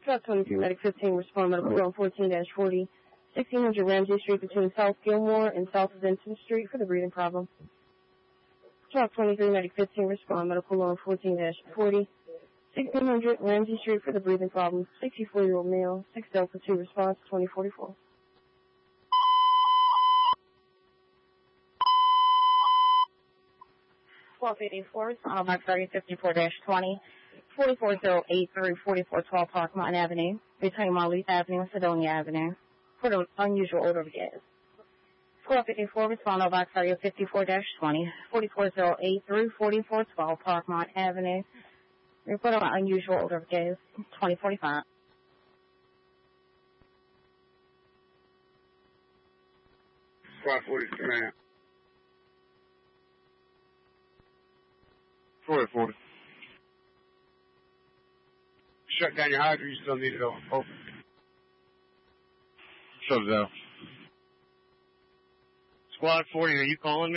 Truck 23, Medic 15, respond medical on 14-40, 1600 Ramsey Street between South Gilmore and South Vinton Street for the breathing problem. Truck 23, Medic 15, respond medical on 14-40, 1600 Ramsey Street for the breathing problem. 64-year-old male, 6 Delta 2 response, 2044. Twelve 84, Mark 3054-20, 44083 4412 Parkmont Avenue, between Marleaf Avenue and Sedonia Avenue, for the unusual odor of gas. 1254, respond on box 3054-20, 44083 4412 Parkmont Avenue, report on unusual odor of gas, 2045. Squad 40, 40. shut down your hydrant, you still need it open. Shut it down. Squad 40, are you calling me?